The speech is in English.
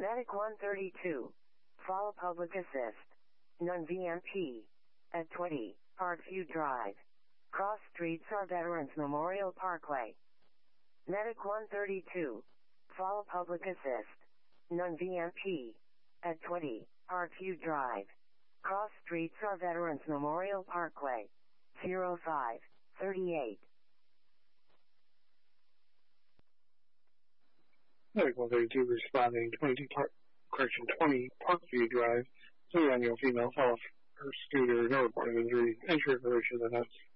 Medic 132. Follow public assist. None VMP. At 20, Parkview Drive. Cross streets are Veterans Memorial Parkway. Medic 132. Follow public assist. None VMP. At 20, Parkview Drive. Cross streets are Veterans Memorial Parkway. 0538. Medic 132 responding 20 Parkview Drive. 3 annual female fell off her scooter, no report of injury. Entry information in the notes.